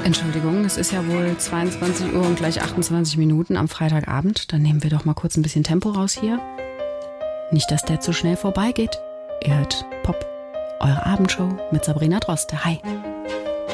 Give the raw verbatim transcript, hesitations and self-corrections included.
Entschuldigung, es ist ja wohl zweiundzwanzig Uhr und gleich achtundzwanzig Minuten am Freitagabend. Dann nehmen wir doch mal kurz ein bisschen Tempo raus hier. Nicht, dass der zu schnell vorbeigeht. Ihr hört Pop, eure Abendshow mit Sabrina Droste. Hi.